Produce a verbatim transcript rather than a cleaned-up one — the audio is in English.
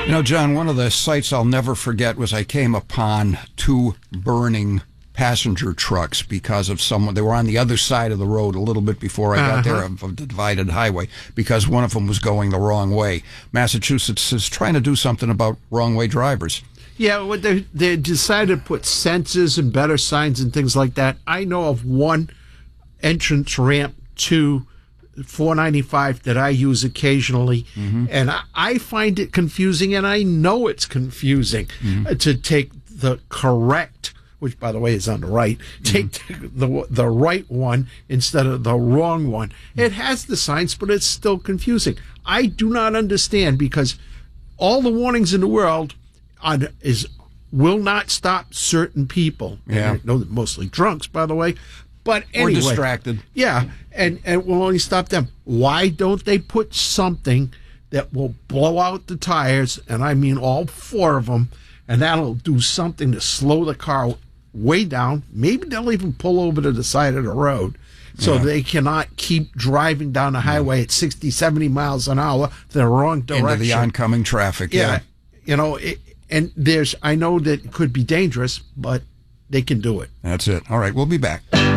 You know, John, one of the sights I'll never forget was I came upon two burning passenger trucks because of someone. They were on the other side of the road a little bit before I got uh-huh. there of, of the divided highway because one of them was going the wrong way. Massachusetts is trying to do something about wrong-way drivers. Yeah, well, they, they decided to put sensors and better signs and things like that. I know of one entrance ramp to four ninety-five that I use occasionally, mm-hmm. and I, I find it confusing, and I know it's confusing mm-hmm. uh, to take the correct, which by the way is on the right, mm-hmm. take the, the the right one instead of the wrong one. Mm-hmm. It has the signs, but it's still confusing. I do not understand because all the warnings in the world on is will not stop certain people. Yeah, and I know they're mostly drunks, by the way. But anyway, or distracted. Yeah, and, and it will only stop them. Why don't they put something that will blow out the tires, and I mean all four of them, and that'll do something to slow the car way down. Maybe they'll even pull over to the side of the road so yeah. they cannot keep driving down the highway yeah. at sixty, seventy miles an hour the wrong direction. Into the oncoming traffic, yeah. yeah. You know, it, and there's, I know that it could be dangerous, but they can do it. That's it. All right, we'll be back.